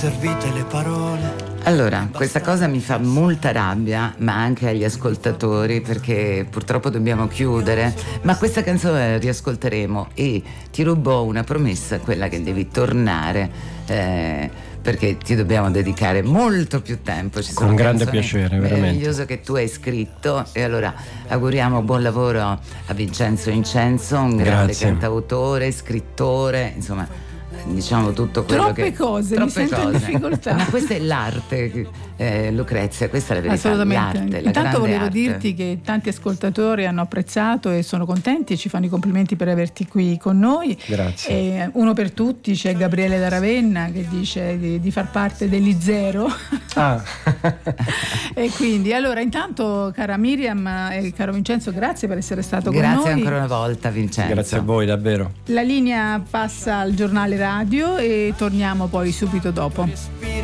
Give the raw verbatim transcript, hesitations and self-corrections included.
servite le parole. Allora, questa cosa mi fa molta rabbia, ma anche agli ascoltatori, perché purtroppo dobbiamo chiudere, ma questa canzone la riascolteremo e ti rubo una promessa, quella che devi tornare, eh, perché ti dobbiamo dedicare molto più tempo. Ci sono con grande piacere, veramente. Meraviglioso che tu hai scritto, e allora auguriamo buon lavoro a Vincenzo Incenso, un grande Grazie. cantautore, scrittore, insomma, diciamo tutto quello troppe che cose, troppe mi sento in cose. difficoltà. Ma questa è l'arte, eh, Lucrezia, questa è la verità. Assolutamente. L'arte, la Intanto grande volevo arte. dirti che tanti ascoltatori hanno apprezzato e sono contenti e ci fanno i complimenti per averti qui con noi. Grazie. E uno per tutti, c'è Gabriele da Ravenna che dice di, di far parte degli Zero. Ah. E quindi allora intanto, cara Miriam e caro Vincenzo, grazie per essere stato Grazie con noi. ancora una volta, Vincenzo. Grazie a voi, davvero. La linea passa al giornale radio e torniamo poi subito dopo.